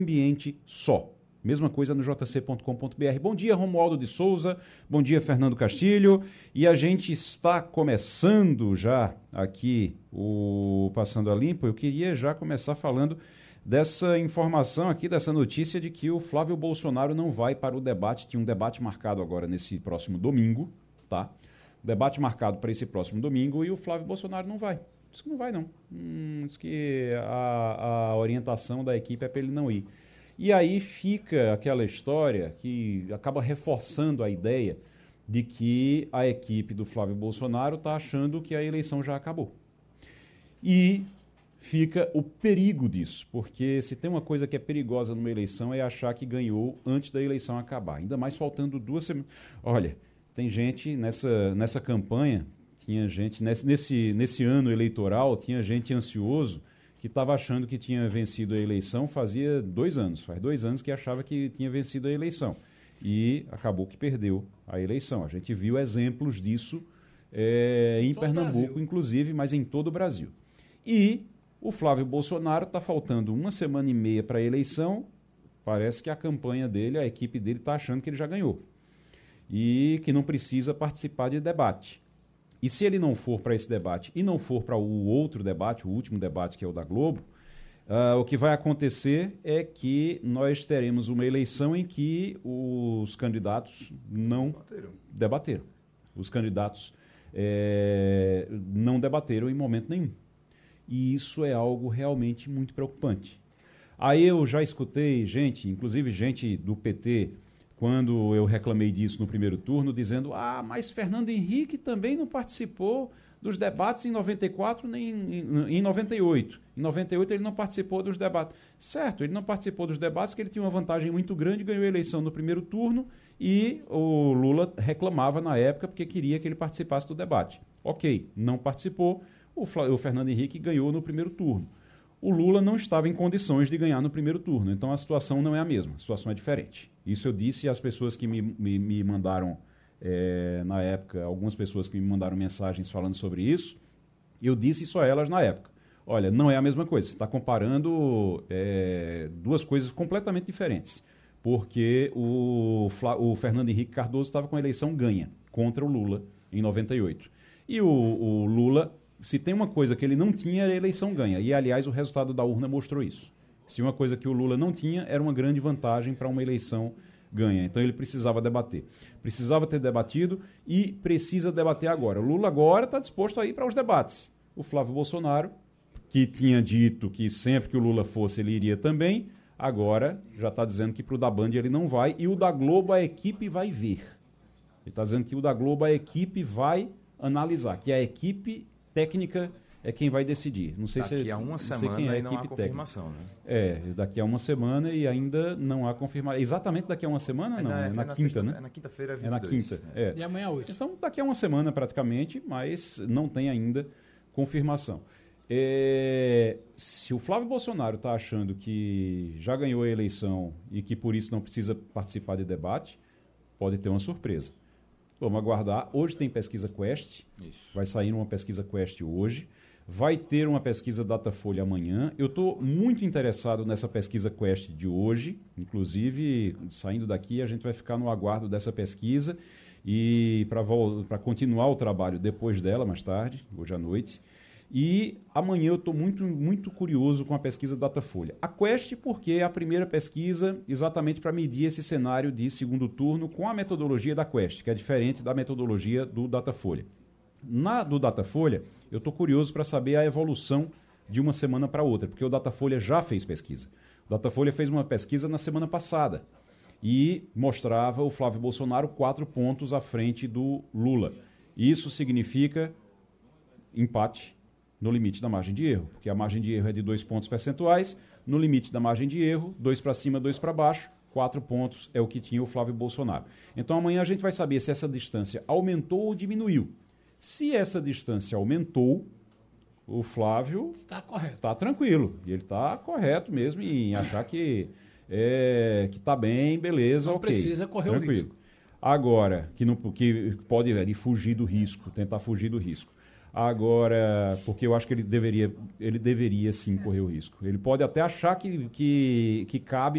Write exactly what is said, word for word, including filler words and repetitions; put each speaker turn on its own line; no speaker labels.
ambiente só. Mesma coisa no j c ponto com ponto b r. Bom dia, Romualdo de Souza. Bom dia, Fernando Castilho. E a gente está começando já aqui o Passando a Limpo. Eu queria já começar falando dessa informação aqui, dessa notícia de que o Flávio Bolsonaro não vai para o debate. Tinha um debate marcado agora nesse próximo domingo, tá? Debate marcado para esse próximo domingo e o Flávio Bolsonaro não vai. Diz que não vai, não. Hum, diz que a, a orientação da equipe é para ele não ir. E aí fica aquela história que acaba reforçando a ideia de que a equipe do Flávio Bolsonaro está achando que a eleição já acabou. E fica o perigo disso, porque se tem uma coisa que é perigosa numa eleição é achar que ganhou antes da eleição acabar. Ainda mais faltando duas semanas. Olha, tem gente nessa, nessa campanha, tinha gente, nesse, nesse, nesse ano eleitoral, tinha gente ansioso que estava achando que tinha vencido a eleição fazia dois anos. Faz dois anos que achava que tinha vencido a eleição. E acabou que perdeu a eleição. A gente viu exemplos disso é, em todo Pernambuco, inclusive, mas em todo o Brasil. E o Flávio Bolsonaro está faltando uma semana e meia para a eleição. Parece que a campanha dele, a equipe dele está achando que ele já ganhou. E que não precisa participar de debate. E se ele não for para esse debate e não for para o outro debate, o último debate, que é o da Globo, uh, o que vai acontecer é que nós teremos uma eleição em que os candidatos não debateram. debateram. Os candidatos é, não debateram em momento nenhum. E isso é algo realmente muito preocupante. Aí eu já escutei gente, inclusive gente do P T, quando eu reclamei disso no primeiro turno, dizendo, ah, mas Fernando Henrique também não participou dos debates em noventa e quatro nem em, em noventa e oito. Em noventa e oito ele não participou dos debates. Certo, ele não participou dos debates porque ele tinha uma vantagem muito grande, ganhou a eleição no primeiro turno e o Lula reclamava na época porque queria que ele participasse do debate. Ok, não participou, o, o Fernando Henrique ganhou no primeiro turno. O Lula não estava em condições de ganhar no primeiro turno, então a situação não é a mesma, a situação é diferente. Isso eu disse às pessoas que me, me, me mandaram, é, na época, algumas pessoas que me mandaram mensagens falando sobre isso, eu disse isso a elas na época. Olha, não é a mesma coisa, você está comparando é, duas coisas completamente diferentes, porque o, o Fernando Henrique Cardoso estava com a eleição ganha contra o Lula em noventa e oito. E o, o Lula, se tem uma coisa que ele não tinha, era a eleição ganha. E, aliás, o resultado da urna mostrou isso. Se uma coisa que o Lula não tinha, era uma grande vantagem para uma eleição ganha. Então, ele precisava debater. Precisava ter debatido e precisa debater agora. O Lula agora está disposto a ir para os debates. O Flávio Bolsonaro, que tinha dito que sempre que o Lula fosse, ele iria também, agora já está dizendo que para o da Band ele não vai. E o da Globo, a equipe vai ver. Ele está dizendo que o da Globo, a equipe vai analisar, que a equipe técnica é quem vai decidir. Não sei
daqui
se
a uma
não
semana
sei quem é a
e não há
equipe
confirmação,
técnica.
Né?
É, daqui a uma semana e ainda não há confirmação. Exatamente daqui a uma semana,
é
não.
Na,
é na,
é na
quinta,
sexta,
né?
É na quinta-feira, vinte e
É na
dois.
quinta. É.
E amanhã oito.
Então, daqui a uma semana praticamente, mas não tem ainda confirmação. É, se o Flávio Bolsonaro está achando que já ganhou a eleição e que por isso não precisa participar de debate, pode ter uma surpresa. Vamos aguardar. Hoje tem pesquisa Quest. Isso. Vai sair uma pesquisa Quest hoje. Vai ter uma pesquisa Datafolha amanhã. Eu estou muito interessado nessa pesquisa Quest de hoje. Inclusive, saindo daqui, a gente vai ficar no aguardo dessa pesquisa e para continuar o trabalho depois dela, mais tarde, hoje à noite. E amanhã eu estou muito, muito curioso com a pesquisa Datafolha. A Quest porque é a primeira pesquisa exatamente para medir esse cenário de segundo turno com a metodologia da Quest, que é diferente da metodologia do Datafolha. Na do Datafolha, eu estou curioso para saber a evolução de uma semana para outra, porque o Datafolha já fez pesquisa. O Datafolha fez uma pesquisa na semana passada e mostrava o Flávio Bolsonaro quatro pontos à frente do Lula. Isso significa empate no limite da margem de erro, porque a margem de erro é de dois pontos percentuais, no limite da margem de erro, dois para cima, dois para baixo, quatro pontos é o que tinha o Flávio Bolsonaro. Então amanhã a gente vai saber se essa distância aumentou ou diminuiu. Se essa distância aumentou, o Flávio
está correto.
Está tranquilo, e ele está correto mesmo em achar que é, que está bem, beleza,
não
ok.
Precisa correr
tranquilo.
o risco.
Agora, que, não, que pode é, fugir do risco, tentar fugir do risco. Agora, porque eu acho que ele deveria, ele deveria sim correr o risco. Ele pode até achar que, que, que cabe